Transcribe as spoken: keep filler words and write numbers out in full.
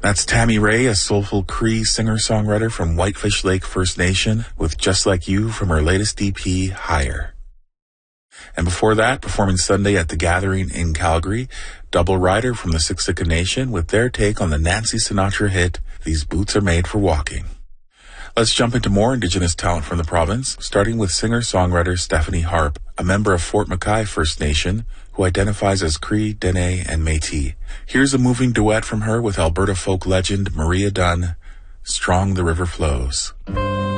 That's Tammy Ray, a soulful Cree singer-songwriter from Whitefish Lake First Nation, with Just Like You from her latest E P, Higher. And before that, performing Sunday at The Gathering in Calgary, Double Rider from the Siksika Nation with their take on the Nancy Sinatra hit, These Boots Are Made for Walking. Let's jump into more Indigenous talent from the province, starting with singer-songwriter Stephanie Harp, a member of Fort McKay First Nation, who identifies as Cree, Dene, and Métis. Here's a moving duet from her with Alberta folk legend Maria Dunn, Strong the River Flows.